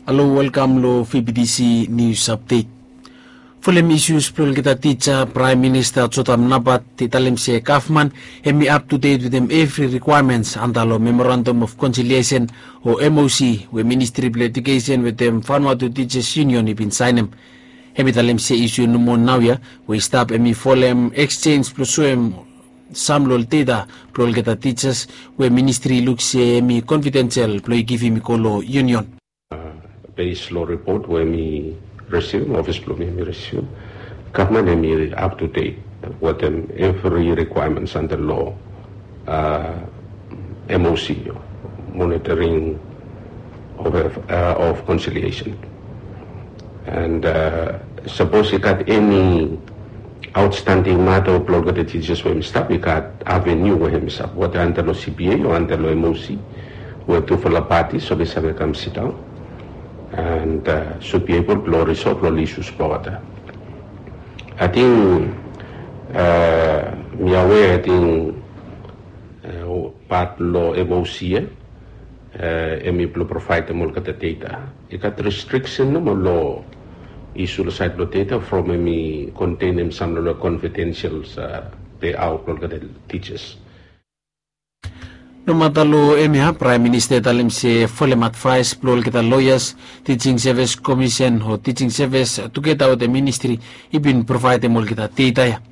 Hello, welcome to PBDC News Update. Fulem issues plul kita teacher Prime Minister Chotam Nabat titalim si Kaufman emi up to date with them every requirements antalo Memorandum of Conciliation o MOC we Ministry of Education with them Vanuatu Teachers Union ibin signem. Emi talim si issue numon nawya we stop emi folem exchange plus samlol teda plul kita teachers we Ministry looks emi confidential ploi give mi kolo union. Base law report where me receive, office me receive, government me up to date with them every requirements under law, MOC, monitoring of conciliation. And suppose you got any outstanding matter of law that the teachers will stop, you got avenue where him stop, whether under law CPA or under law MOC, where two for the parties, so they say come sit down. And should be able to resolve all issues further. I think me aware I think part law MOC emi provide them all the data. It got restriction no law issue side law data from me contain them some law confidential payout all the teachers. No matalo emiha Prime Minister talim si folem advice plol kita lawyers Teaching Service Commission o Teaching Service together with the ministry ibin provide mol kita data ya.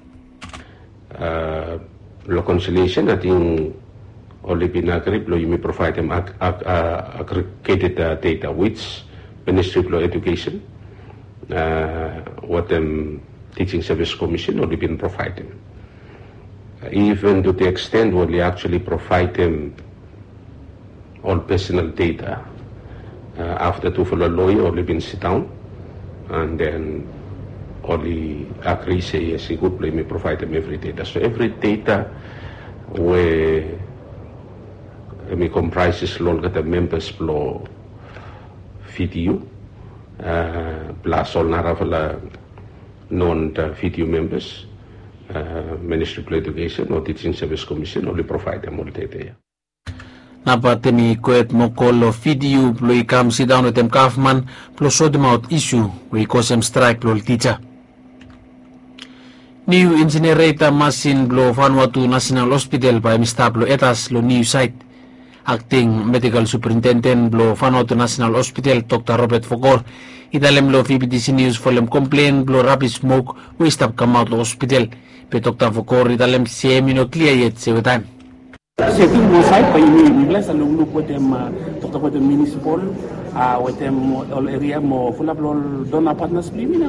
Law conciliation I think only been agreed law you may provide them aggregated data which Ministry of Law Education what them Teaching Service Commission only been provided. Even to the extent where they actually provide them all personal data after to follow a lawyer only been sit down and then only agree say yes he good play me provide them every data. So every data where me comprises law the members law VTU plus all naravala non-VTU members Ministry of Education or Teaching Service Commission only provide them all data. Napat mi kuet mo kolo video ploi kam sit down with them Kaufman plus sort them out issue we cause them strike plol teacher. New incinerator machine blo Vanuatu National Hospital by Mistablo etas lo new site. Acting Medical Superintendent blo Vanuatu National Hospital Dr. Robert Fokor idalem lo PBDC News folem complain blo rapid smoke we stop come out lo hospital. Pe Dr. Fokor idalem semino clear yet se time. Setting mo site pa ini bless along look with them Dr. with the municipal with them all area mo full of all donor partners